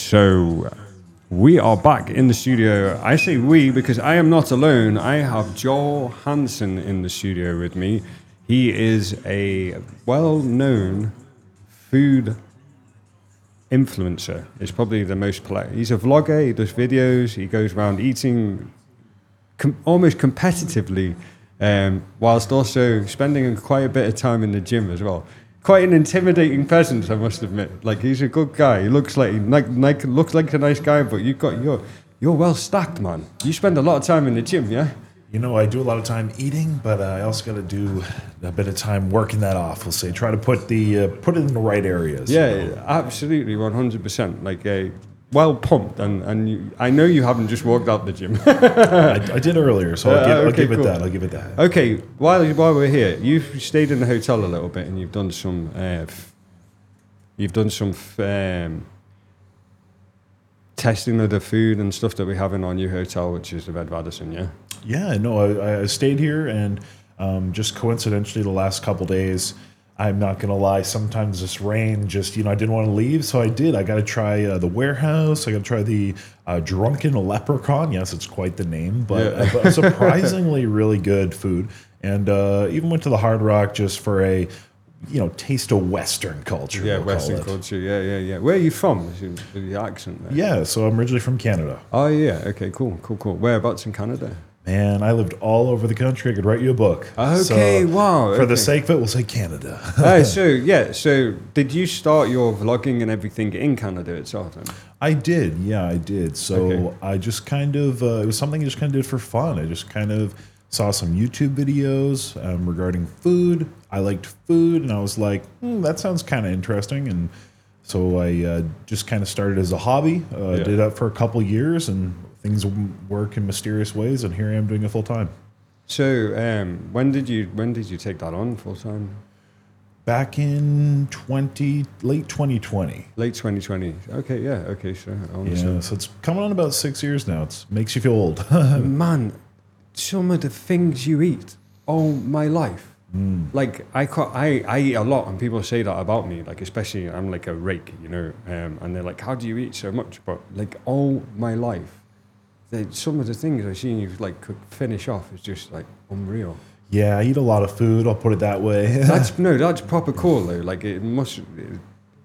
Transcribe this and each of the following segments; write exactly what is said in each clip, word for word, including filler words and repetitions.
So we are back in the studio. I say we because I am not alone. I have Joel Hansen in the studio with me. He is a well-known food influencer. It's probably the most polite. He's a vlogger. He does videos. He goes around eating com- almost competitively, um, whilst also spending quite a bit of time in the gym as well. Quite an intimidating presence, I must admit. Like, he's a good guy. He looks like he like, like looks like a nice guy, but you've got you're you're well stacked, man. You spend a lot of time in the gym, yeah? You know, I do a lot of time eating, but uh, I also got to do a bit of time working that off. We'll say, try to put the uh, put it in the right areas. Yeah, you know? absolutely, one hundred percent. Like, uh, well pumped, and and you, I know you haven't just walked out the gym. I, I did earlier, so I'll, Uh, give, I'll okay, give it cool. that. I'll give it that. Okay, while while we're here, you've stayed in the hotel a little bit, and you've done some, uh, f- you've done some f- um, testing of the food and stuff that we have in our new hotel, which is the Red Radisson, yeah. Yeah, no, I, I stayed here, and um, just coincidentally, the last couple days, I'm not gonna lie. Sometimes this rain just, you know, I didn't want to leave, so I did. I got to try uh, the Warehouse. I got to try the uh, Drunken Leprechaun. Yes, it's quite the name, but, Yeah. uh, but surprisingly really good food. And uh, even went to the Hard Rock just for a, you know, taste of Western culture. Yeah, we'll call Western it. culture, yeah, yeah, yeah. Where are you from? With the accent there. Yeah, so I'm originally from Canada. Oh, yeah, okay, cool, cool, cool. Whereabouts in Canada? Man, I lived all over the country. I could write you a book. Okay, So, wow, For the okay. sake of it, we'll say Canada. uh, so, yeah, so did you start your vlogging and everything in Canada itself then? I did, yeah, I did. So Okay. I just kind of, uh, it was something I just kind of did for fun. I just kind of saw some YouTube videos um, regarding food. I liked food, and I was like, hmm, that sounds kind of interesting. And so I uh, just kind of started as a hobby. Uh, Yeah. Did that for a couple years, and things w- work in mysterious ways. And here I am doing it full time. So, um, when did you when did you take that on full time? Back in twenty, late twenty twenty. Late twenty twenty. Okay, yeah, okay, sure. I Yeah, understand. so it's coming on about six years now. It makes you feel old. Man, some of the things you eat, oh my life. Like I, ca- I, I eat a lot, and people say that about me. Like especially, I'm like a rake, you know. Um, and they're like, "How do you eat so much?" But like all my life, they, some of the things I've seen you like could finish off is just like unreal. Yeah, I eat a lot of food. I'll put it that way. That's no, that's proper cool though. Like it must. It,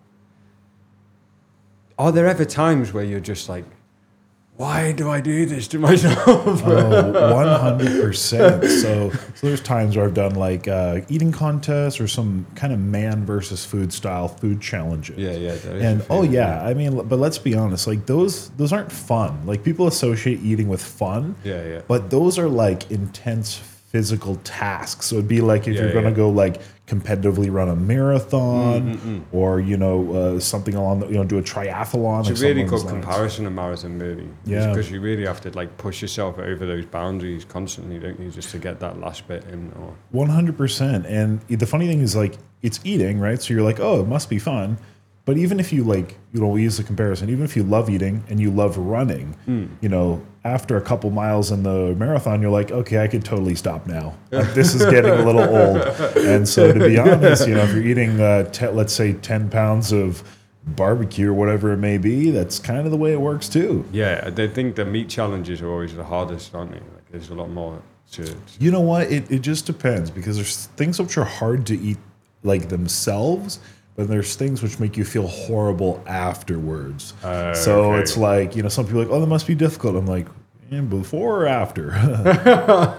are there ever times where you're just like, why do I do this to myself? Oh, one hundred percent. So, so there's times where I've done like uh, eating contests or some kind of man versus food style food challenges. Yeah, yeah. there is And a oh few, yeah, I mean, but let's be honest, like those those aren't fun. Like people associate eating with fun. Yeah, yeah. But those are like intense physical tasks. So it'd be like if Yeah, you're gonna yeah. go like competitively run a marathon or you know uh, something along the, you know do a triathlon. It's like a really something good along those lines. comparison of marathon, really. Yeah. Because you really have to like push yourself over those boundaries constantly, don't you, just to get that last bit in. Or One hundred percent. And the funny thing is, like, it's eating, right? So you're like, oh, it must be fun. But even if you like, you know, we use the comparison. Even if you love eating and you love running, you know, after a couple miles in the marathon, you're like, okay, I could totally stop now. Like, this is getting a little old. And so, to be honest, you know, if you're eating, uh, te- let's say, ten pounds of barbecue or whatever it may be, that's kind of the way it works too. yeah, they think the meat challenges are always the hardest, aren't they? Like there's a lot more to. to You know what? It it just depends because there's things which are hard to eat like themselves, but there's things which make you feel horrible afterwards. Uh, so okay. it's like, you know, some people are like, oh, that must be difficult. I'm like, eh, before or after?